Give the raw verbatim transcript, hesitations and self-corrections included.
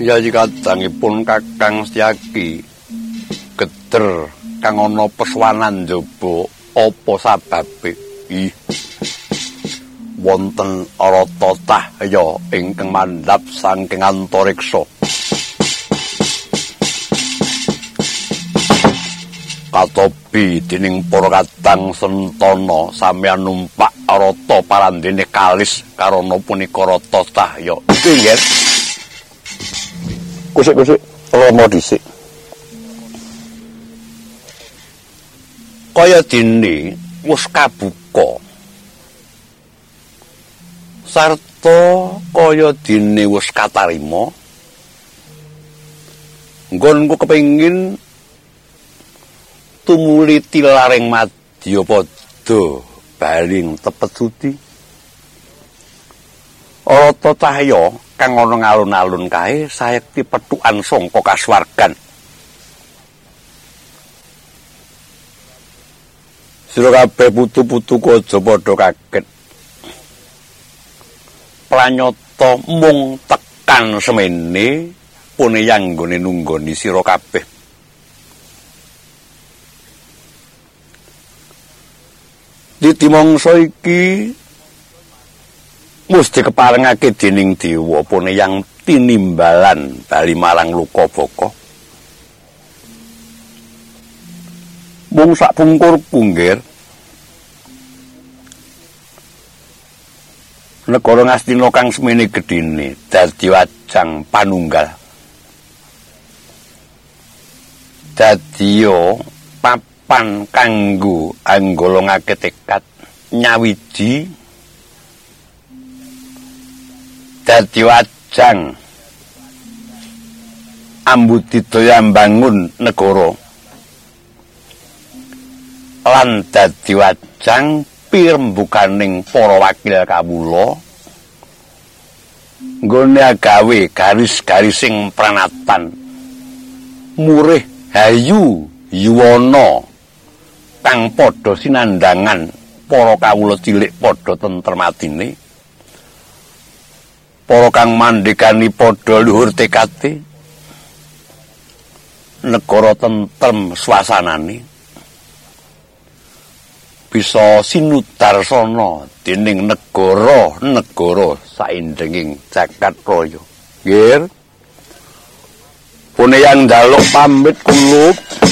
Yayi kadangipun Kakang Setyaki geder kang ana peswanan njaba apa sababe? Ih. Wonten arata tahya ingkang mandhap saking antariksa. Katopi dening para kadang sentana sampeyan numpak arata parandene kalis karana punika rata tahya. Iki nggih. Kusik-kusik romo dhisik. Kaya dene wis kabuka. Sarta kaya dene wis katarima. Nggonku kepengin tumuli tilaring madya padha baling tepet sudi. Arata cahya kang ana ngalun-alun kae sayekti pethukan sangka kasuwargan. Sira kabeh putu-putuku aja padha kaget. Pranyata mung tekan semene pune yanggone nunggoni sira kabeh. Dadi mangsa iki mesti keparengake dening dewa pune yang tinimbalan bali marang luka baka. Mung sak pungkur punggir negara Ngastina kang semene gedine dadi wajang panunggal. Dadi yo papan kanggo anggolongake tekad nyawiji dadi wajang ambudidaya mbangun negara lan dadi wajang pirembukaning para wakil kawula nggone gawe garis-garising pranatan murih hayu yuwana kang padha sinandhangan para kawula cilik padha tentrem atine para kang mandhekani padha luhur tekate negara tentrem swasanane bisa sinudarsana dening negara-negara saindenging jagat raya. Nggih. Pune yang njaluk pamit kula